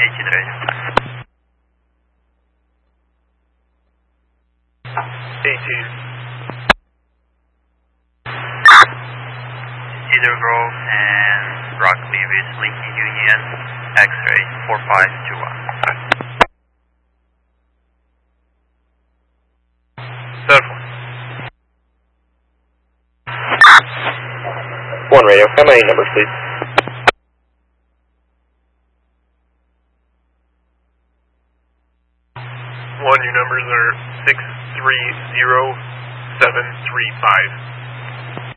generation. Cedar Grove and Rock Davis, Lincoln Union, X-ray 4521. One radio, how many numbers, please? One, your numbers are 630735.